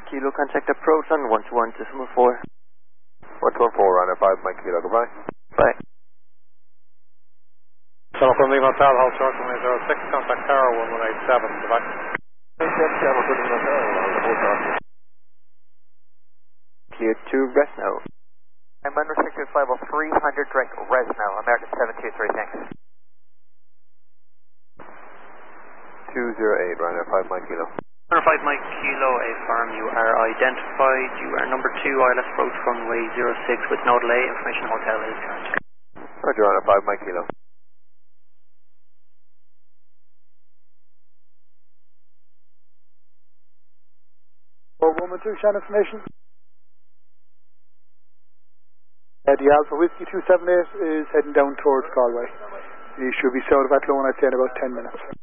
Mike Kilo, contact approach on 121.4. 114, Ryanair 5 Mike Kilo, goodbye. Bye. Telephone Lima Hotel, hold short 106, contact Tower 1187, goodbye. Clear to Resno. I'm under 6 level 300 direct Resno, American 723, thanks. 208, Ryanair 5 Mike Kilo. Ryanair 5 Mike Kilo, affirm you are identified. You are number 2, ILS approach runway 06 with no delay. Information hotel is current. Roger, Ryanair 5 Mike Kilo. Woman 2, Shan information. The Alpha Whiskey 278 is heading down towards Galway. You should be south of Athlone, I'd say, in about 10 minutes.